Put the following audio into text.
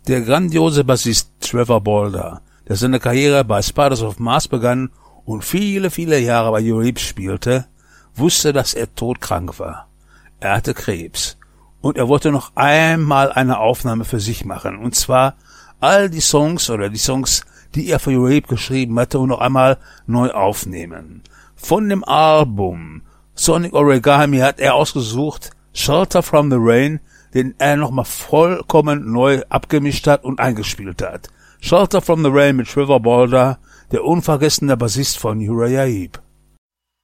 Der grandiose Bassist Trevor Bolder, der seine Karriere bei Spiders of Mars begann und viele, viele Jahre bei Uriah Heep spielte, wusste, dass er todkrank war. Er hatte Krebs. Und er wollte noch einmal eine Aufnahme für sich machen. Und zwar all die Songs, die er für Uriah Heep geschrieben hatte, und noch einmal neu aufnehmen. Von dem Album Sonic Origami hat er ausgesucht Shelter from the Rain, den er nochmal vollkommen neu abgemischt hat und eingespielt hat. Shelter from the Rain mit Trevor Bolder, der unvergessene Bassist von Uriah Heep.